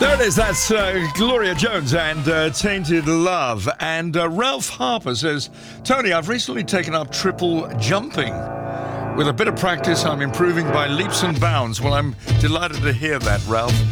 There it is. That's Gloria Jones and Tainted Love. And Ralph Harper says, Tony, I've recently taken up triple jumping. With a bit of practice, I'm improving by leaps and bounds. Well, I'm delighted to hear that, Ralph.